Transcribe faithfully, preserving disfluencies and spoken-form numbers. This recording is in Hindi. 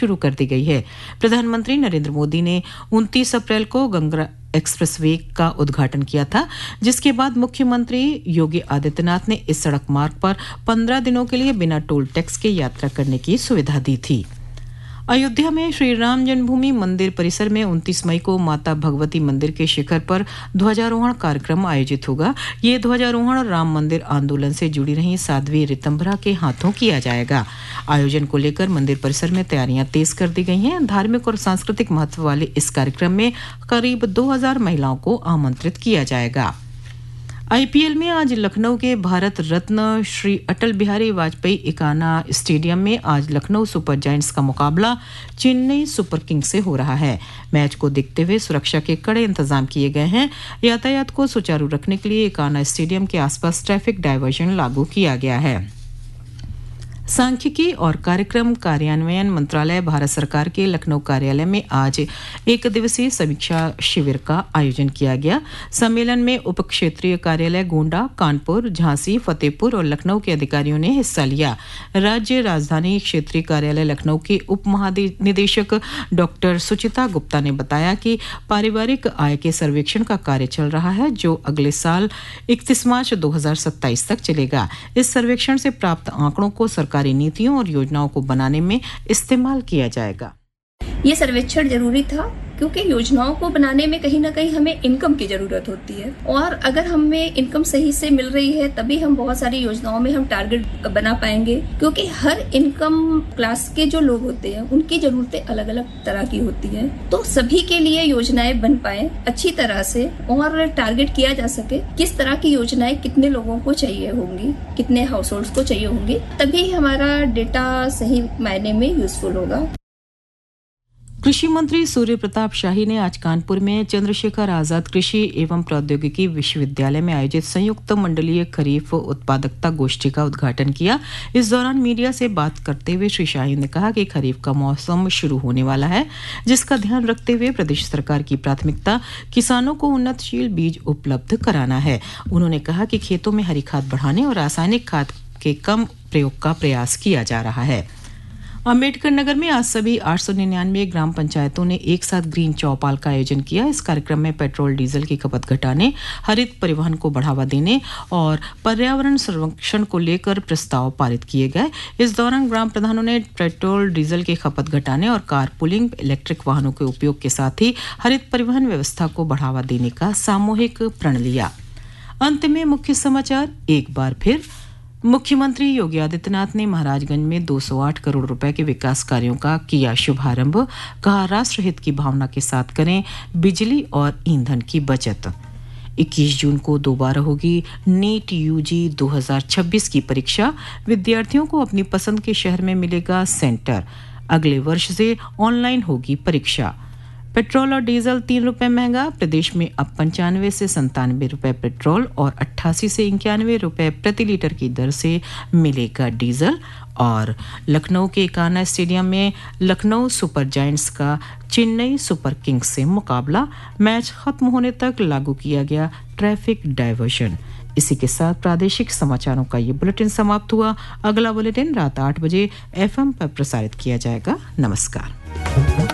शुरू कर दी गई है। प्रधानमंत्री नरेंद्र मोदी ने उनतीस अप्रैल को गंगा एक्सप्रेसवे का उद्घाटन किया था, जिसके बाद मुख्यमंत्री योगी आदित्यनाथ ने इस सड़क मार्ग पर पंद्रह दिनों के लिए बिना टोल टैक्स के यात्रा करने की सुविधा दी थी। अयोध्या में श्री राम जन्मभूमि मंदिर परिसर में उनतीस मई को माता भगवती मंदिर के शिखर पर ध्वजारोहण कार्यक्रम आयोजित होगा। ये ध्वजारोहण राम मंदिर आंदोलन से जुड़ी रही साध्वी ऋतंभरा के हाथों किया जाएगा। आयोजन को लेकर मंदिर परिसर में तैयारियां तेज कर दी गई हैं। धार्मिक और सांस्कृतिक महत्व वाले इस कार्यक्रम में करीब दो हजार महिलाओं को आमंत्रित किया जाएगा। आईपीएल में आज लखनऊ के भारत रत्न श्री अटल बिहारी वाजपेयी इकाना स्टेडियम में आज लखनऊ सुपर जायंट्स का मुकाबला चेन्नई सुपर किंग्स से हो रहा है। मैच को देखते हुए सुरक्षा के कड़े इंतजाम किए गए हैं। यातायात को सुचारू रखने के लिए इकाना स्टेडियम के आसपास ट्रैफिक डायवर्जन लागू किया गया है। सांख्यिकी और कार्यक्रम कार्यान्वयन मंत्रालय भारत सरकार के लखनऊ कार्यालय में आज एक दिवसीय समीक्षा शिविर का आयोजन किया गया। सम्मेलन में उप क्षेत्रीय कार्यालय गोंडा, कानपुर, झांसी, फतेहपुर और लखनऊ के अधिकारियों ने हिस्सा लिया। राज्य राजधानी क्षेत्रीय कार्यालय लखनऊ के उप महानिदेशक डॉक्टर सुचिता गुप्ता ने बताया कि पारिवारिक आय के सर्वेक्षण का कार्य चल रहा है, जो अगले साल इकतीस मार्च दो हजार सत्ताईस तक चलेगा। इस सर्वेक्षण से प्राप्त आंकड़ों को सरकारी नीतियों और योजनाओं को बनाने में इस्तेमाल किया जाएगा। ये सर्वेक्षण जरूरी था क्योंकि योजनाओं को बनाने में कहीं ना कहीं हमें इनकम की जरूरत होती है, और अगर हमें इनकम सही से मिल रही है तभी हम बहुत सारी योजनाओं में हम टारगेट बना पाएंगे, क्योंकि हर इनकम क्लास के जो लोग होते हैं उनकी जरूरतें अलग अलग तरह की होती हैं। तो सभी के लिए योजनाएं बन पाए अच्छी तरह से और टारगेट किया जा सके किस तरह की योजनाएं कितने लोगों को चाहिए होंगी, कितने हाउस होल्ड को चाहिए होंगी, तभी हमारा डेटा सही मायने में यूजफुल होगा। कृषि मंत्री सूर्य प्रताप शाही ने आज कानपुर में चंद्रशेखर आजाद कृषि एवं प्रौद्योगिकी विश्वविद्यालय में आयोजित संयुक्त मंडलीय खरीफ उत्पादकता गोष्ठी का उद्घाटन किया। इस दौरान मीडिया से बात करते हुए श्री शाही ने कहा कि खरीफ का मौसम शुरू होने वाला है, जिसका ध्यान रखते हुए प्रदेश सरकार की प्राथमिकता किसानों को उन्नतशील बीज उपलब्ध कराना है। उन्होंने कहा कि खेतों में हरी खाद बढ़ाने और रासायनिक खाद के कम प्रयोग का प्रयास किया जा रहा है। अम्बेडकर नगर में आज सभी आठ सौ निन्यानवे ग्राम पंचायतों ने एक साथ ग्रीन चौपाल का आयोजन किया। इस कार्यक्रम में पेट्रोल डीजल की खपत घटाने, हरित परिवहन को बढ़ावा देने और पर्यावरण संरक्षण को लेकर प्रस्ताव पारित किए गए। इस दौरान ग्राम प्रधानों ने पेट्रोल डीजल की खपत घटाने और कार पुलिंग, इलेक्ट्रिक वाहनों के उपयोग के साथ ही हरित परिवहन व्यवस्था को बढ़ावा देने का सामूहिक प्रण लिया। अंत में मुख्य समाचार एक बार फिर। मुख्यमंत्री योगी आदित्यनाथ ने महाराजगंज में दो सौ आठ करोड़ रुपए के विकास कार्यों का किया शुभारंभ। कहा, राष्ट्रहित की भावना के साथ करें बिजली और ईंधन की बचत। इक्कीस जून को दोबारा होगी नीट यूजी दो हजार छब्बीस की परीक्षा। विद्यार्थियों को अपनी पसंद के शहर में मिलेगा सेंटर। अगले वर्ष से ऑनलाइन होगी परीक्षा। पेट्रोल और डीजल तीन रुपए महंगा। प्रदेश में अब पंचानवे से संतानवे रुपए पेट्रोल और अट्ठासी से इक्यानवे रुपए प्रति लीटर की दर से मिलेगा डीजल। और लखनऊ के इकाना स्टेडियम में लखनऊ सुपर जायंट्स का चेन्नई सुपर किंग्स से मुकाबला। मैच खत्म होने तक लागू किया गया ट्रैफिक डायवर्जन। इसी के साथ प्रादेशिक समाचारों का ये बुलेटिन समाप्त हुआ। अगला बुलेटिन रात आठ बजे एफएम पर प्रसारित किया जाएगा। नमस्कार।